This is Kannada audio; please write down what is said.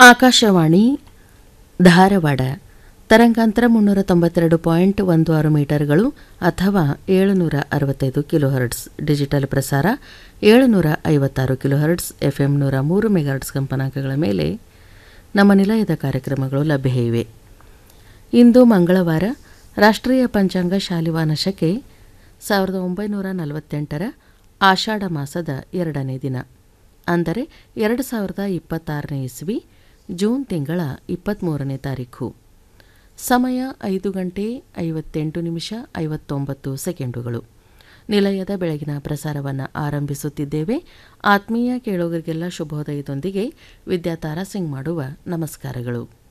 ಆಕಾಶವಾಣಿ ಧಾರವಾಡ ತರಂಗಾಂತರ 392.16 ಮೀಟರ್ಗಳು ಅಥವಾ 765 ಕಿಲೋಹರ್ಟ್ಸ್, ಡಿಜಿಟಲ್ ಪ್ರಸಾರ 756 ಕಿಲೋಹರ್ಟ್ಸ್, ಎಫ್ಎಂ 103 ಮೆಗಾಹರ್ಟ್ಸ್ ಕಂಪನಾಂಕಗಳ ಮೇಲೆ ನಮ್ಮ ನಿಲಯದ ಕಾರ್ಯಕ್ರಮಗಳು ಲಭ್ಯ ಇವೆ. ಇಂದು ಮಂಗಳವಾರ, ರಾಷ್ಟ್ರೀಯ ಪಂಚಾಂಗ ಶಾಲಿವಾನ ಶಕೆ 1948 ಆಷಾಢ ಮಾಸದ 2ನೇ ದಿನ, ಅಂದರೆ 2026 ಇಸ್ವಿ ಜೂನ್ ತಿಂಗಳ 23ನೇ ತಾರೀಖು. ಸಮಯ 5 ಗಂಟೆ 58 ನಿಮಿಷ 59 ಸೆಕೆಂಡುಗಳು. ನಿಲಯದ ಬೆಳಗಿನ ಪ್ರಸಾರವನ್ನು ಆರಂಭಿಸುತ್ತಿದ್ದೇವೆ. ಆತ್ಮೀಯ ಕೇಳುಗರಿಗೆಲ್ಲ ಶುಭೋದಯದೊಂದಿಗೆ ವಿದ್ಯಾತಾರಾ ಸಿಂಗ್ ಮಾಡುವ ನಮಸ್ಕಾರಗಳು.